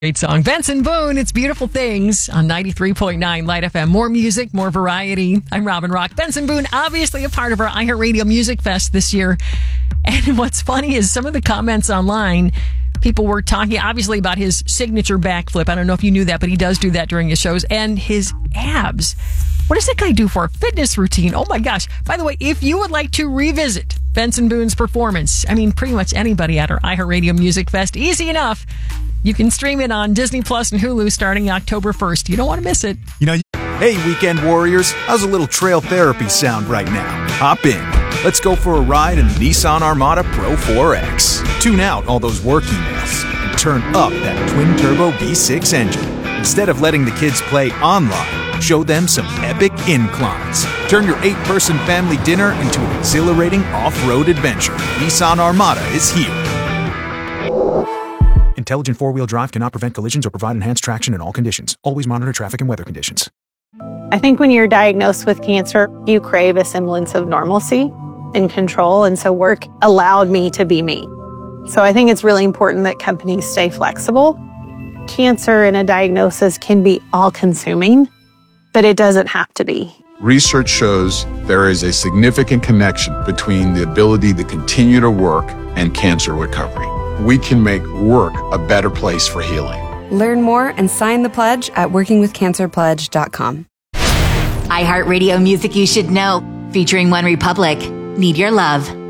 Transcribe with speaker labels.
Speaker 1: Great song. Benson Boone, it's Beautiful Things on 93.9 Light FM. More music, more variety. I'm Robin Rock. Benson Boone, obviously a part of our iHeartRadio Music Fest this year. And what's funny is some of the comments online, people were talking obviously about his signature backflip. I don't know if you knew that, but he does do that during his shows. And his abs. What does that guy do for a fitness routine? Oh my gosh. By the way, if you would like to revisit Benson Boone's performance, I mean, pretty much anybody at our iHeartRadio Music Fest, easy enough. You can stream it on Disney Plus and Hulu starting October 1st. You don't want to miss it.
Speaker 2: Hey, weekend warriors, how's a little trail therapy sound right now? Hop in. Let's go for a ride in the Nissan Armada Pro 4X. Tune out all those work emails and turn up that twin-turbo V6 engine. Instead of letting the kids play online, show them some epic inclines. Turn your 8-person family dinner into an exhilarating off-road adventure. Nissan Armada is here. Intelligent four-wheel drive cannot prevent collisions or provide enhanced traction in all conditions. Always monitor traffic and weather conditions.
Speaker 3: I think when you're diagnosed with cancer, you crave a semblance of normalcy and control. And so work allowed me to be me. So I think it's really important that companies stay flexible. Cancer and a diagnosis can be all-consuming, but it doesn't have to be.
Speaker 4: Research shows there is a significant connection between the ability to continue to work and cancer recovery. We can make work a better place for healing.
Speaker 5: Learn more and sign the pledge at workingwithcancerpledge.com.
Speaker 6: iHeartRadio Music You Should Know, featuring One Republic. Need Your Love.